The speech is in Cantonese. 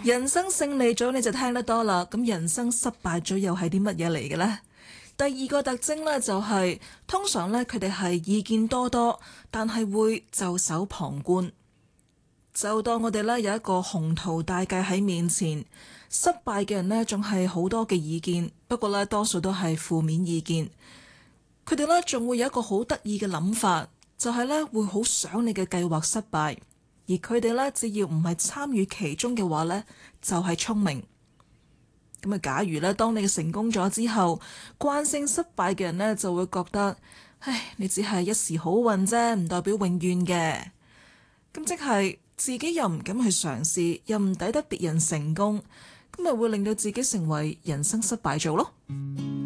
人生勝利組你就聽得多啦，咁人生失敗組又係啲乜嘢嚟嘅呢？第二個特徵呢，就係通常呢，佢哋係意見多多，但係會袖手旁觀。就當我哋呢有一個宏圖大計喺面前，失敗嘅人呢仲係好多嘅意見，不過呢多數都係負面意見。佢哋呢仲會有一個好得意嘅諗法，就係呢會好想你嘅計劃失敗。而佢哋咧，只要唔係參與其中嘅話咧，就係聰明。咁啊，假如咧，當你成功咗之後，慣性失敗嘅人咧，就會覺得，唉，你只係一時好運啫，唔代表永遠嘅。咁即係自己又唔敢去嘗試，又唔抵得別人成功，咁咪會令到自己成為人生失敗組咯。